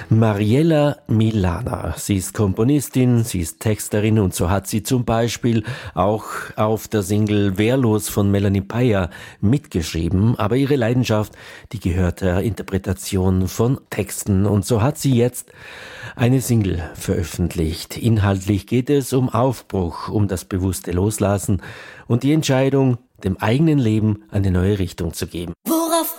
Mariella Milana. Sie ist Komponistin, sie ist Texterin und so hat sie zum Beispiel auch auf der Single Wehrlos von Melanie Payer mitgeschrieben. Aber ihre Leidenschaft, die gehört der Interpretation von Texten. Und so hat sie jetzt eine Single veröffentlicht. Inhaltlich geht es um Aufbruch, um das bewusste Loslassen und die Entscheidung, dem eigenen Leben eine neue Richtung zu geben. Worauf